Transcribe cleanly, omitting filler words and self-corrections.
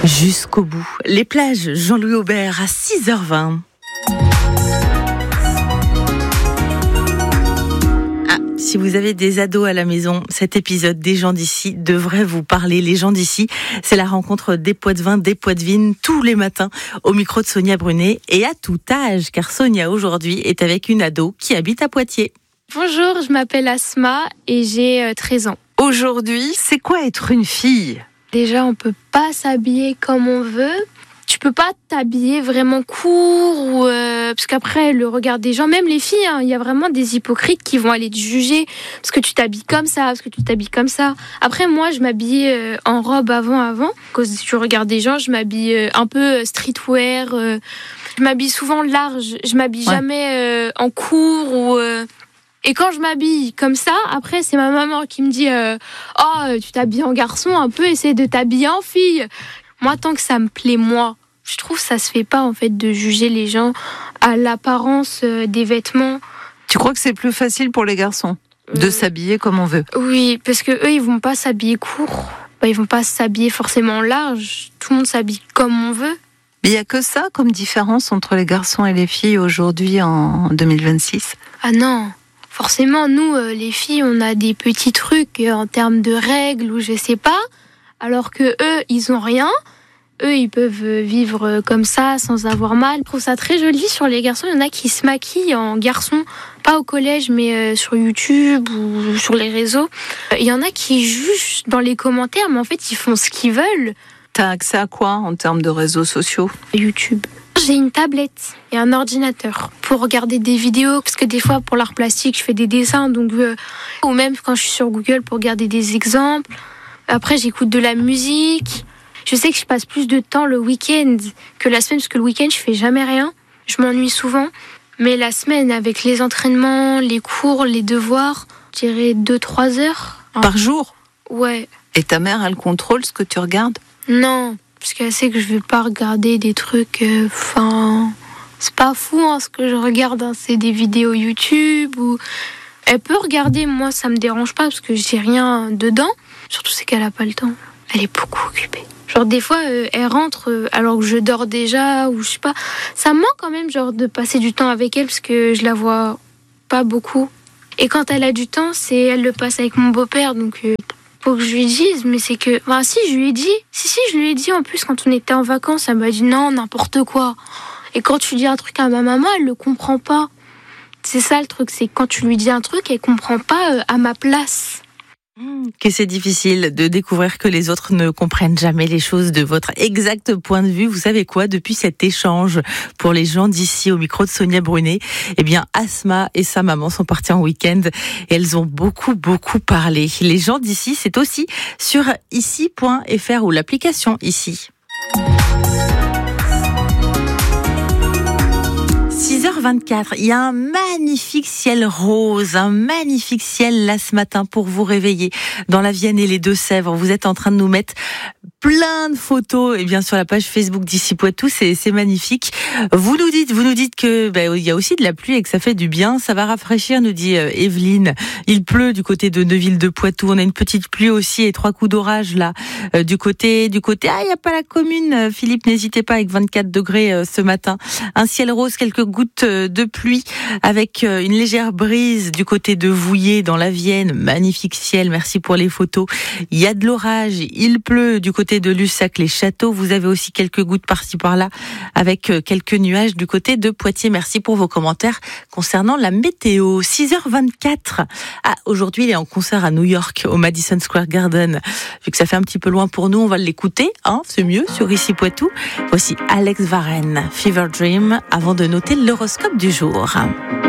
Jusqu'au bout. Les plages, Jean-Louis Aubert à 6h20. Si vous avez des ados à la maison, cet épisode des gens d'ici devrait vous parler. Les gens d'ici, c'est la rencontre des Poitevins, des Poitevines, tous les matins au micro de Sonia Brunet et à tout âge, car Sonia aujourd'hui est avec une ado qui habite à Poitiers. Bonjour, je m'appelle Asma et j'ai 13 ans. Aujourd'hui, c'est quoi être une fille ? Déjà, on peut pas s'habiller comme on veut. Tu peux pas t'habiller vraiment court parce qu'après le regard des gens, même les filles, il y a vraiment des hypocrites qui vont aller te juger parce que tu t'habilles comme ça, parce que tu t'habilles comme ça. Après moi, je m'habillais en robe avant. Quand je regarde des gens, je m'habille un peu streetwear. Je m'habille souvent large. Je m'habille jamais en court Et quand je m'habille comme ça, après c'est ma maman qui me dit tu t'habilles en garçon un peu, essaie de t'habiller en fille. Moi, tant que ça me plaît, je trouve que ça se fait pas en fait de juger les gens à l'apparence des vêtements. Tu crois que c'est plus facile pour les garçons de s'habiller comme on veut ? Oui, parce que eux ils vont pas s'habiller court, ils vont pas s'habiller forcément large. Tout le monde s'habille comme on veut. Mais il y a que ça comme différence entre les garçons et les filles aujourd'hui en 2026 ? Ah non. Forcément, nous, les filles, on a des petits trucs en termes de règles ou je sais pas, alors que eux, ils ont rien. Eux, ils peuvent vivre comme ça, sans avoir mal. Je trouve ça très joli sur les garçons. Il y en a qui se maquillent en garçon, pas au collège, mais sur YouTube ou sur les réseaux. Il y en a qui jugent dans les commentaires, mais en fait, ils font ce qu'ils veulent. T'as accès à quoi en termes de réseaux sociaux ? YouTube. J'ai une tablette et un ordinateur pour regarder des vidéos, parce que des fois, pour l'art plastique, je fais des dessins, ou même quand je suis sur Google pour regarder des exemples. Après, j'écoute de la musique. Je sais que je passe plus de temps le week-end que la semaine, parce que le week-end, je fais jamais rien. Je m'ennuie souvent. Mais la semaine, avec les entraînements, les cours, les devoirs, je dirais 2-3 heures. Par jour ? Ouais. Et ta mère, elle contrôle ce que tu regardes ? Non, parce qu'elle sait que je vais pas regarder des trucs... c'est pas fou ce que je regarde, c'est des vidéos YouTube ou... Elle peut regarder, moi ça me dérange pas parce que j'ai rien dedans. Surtout c'est qu'elle a pas le temps. Elle est beaucoup occupée. Genre des fois elle rentre alors que je dors déjà ou je sais pas. Ça me manque quand même genre de passer du temps avec elle parce que je la vois pas beaucoup. Et quand elle a du temps, elle le passe avec mon beau-père donc... Faut que je lui dise, mais c'est que... si, je lui ai dit. Si, je lui ai dit en plus quand on était en vacances, elle m'a dit non, n'importe quoi. Et quand tu dis un truc à ma maman, elle le comprend pas. C'est ça le truc, c'est quand tu lui dis un truc, elle comprend pas à ma place. Que c'est difficile de découvrir que les autres ne comprennent jamais les choses de votre exact point de vue. Vous savez quoi ? Depuis cet échange pour les gens d'ici au micro de Sonia Brunet, Asma et sa maman sont partis en week-end et elles ont beaucoup parlé. Les gens d'ici, c'est aussi sur ici.fr ou l'application Ici. 6h24, il y a un magnifique ciel rose, un magnifique ciel là ce matin pour vous réveiller dans la Vienne et les Deux-Sèvres. Vous êtes en train de nous mettre plein de photos sur la page Facebook d'Ici Poitou, c'est magnifique. Vous nous dites que il y a aussi de la pluie et que ça fait du bien, ça va rafraîchir, nous dit Evelyne. Il pleut du côté de Neuville de Poitou, on a une petite pluie aussi et 3 coups d'orage là du côté il y a pas la commune. Philippe, n'hésitez pas avec 24 degrés ce matin. Un ciel rose, quelques gouttes de pluie avec une légère brise du côté de Vouillé dans la Vienne. Magnifique ciel, merci pour les photos. Il y a de l'orage, il pleut du côté de Lussac-les-Châteaux. Vous avez aussi quelques gouttes par-ci par-là avec quelques nuages du côté de Poitiers. Merci pour vos commentaires concernant la météo. 6h24. Aujourd'hui, il est en concert à New York, au Madison Square Garden. Vu que ça fait un petit peu loin pour nous, on va l'écouter, c'est mieux, sur Ici Poitou. Voici Alex Varenne, Fever Dream, avant de noter l'horoscope du jour.